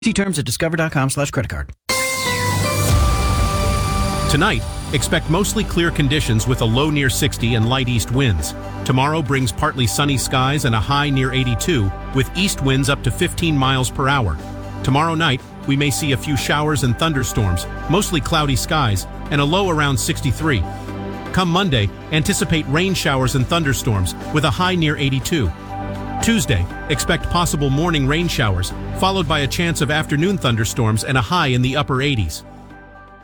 See terms at discover.com/creditcard. Tonight, expect mostly clear conditions with a low near 60 and light east winds. Tomorrow brings partly sunny skies and a high near 82, with east winds up to 15 miles per hour. Tomorrow night, we may see a few showers and thunderstorms, mostly cloudy skies, and a low around 63. Come Monday, anticipate rain showers and thunderstorms, with a high near 82. Tuesday, expect possible morning rain showers, followed by a chance of afternoon thunderstorms and a high in the upper 80s.